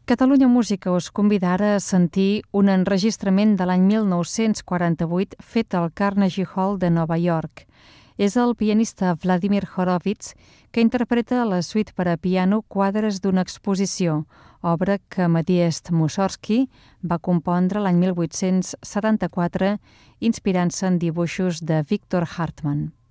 Catalunya Música us convida ara a sentir un enregistrament de l'any 1948 fet al Carnegie Hall de Nova York. És el pianista Vladimir Horowitz que interpreta la suite per a piano Quadres d'una exposició, obra que Modest Mussorgsky va compondre l'any 1874 inspirant-se en dibuixos de Victor Hartmann.